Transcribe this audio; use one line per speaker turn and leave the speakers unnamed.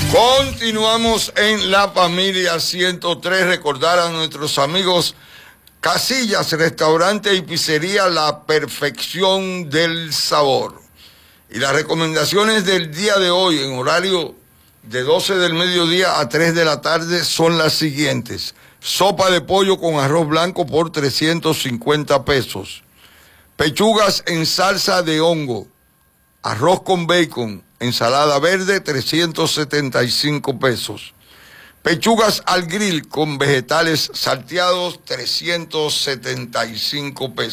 Continuamos en La Familia 103. Recordar a nuestros amigos Casillas, restaurante y pizzería La Perfección del Sabor. Y las recomendaciones del día de hoy en horario de 12 del mediodía a 3 de la tarde son las siguientes. Sopa de pollo con arroz blanco por 350 pesos. Pechugas en salsa de hongo. Arroz con bacon, ensalada verde, 375 pesos. Pechugas al grill con vegetales salteados, 375 pesos.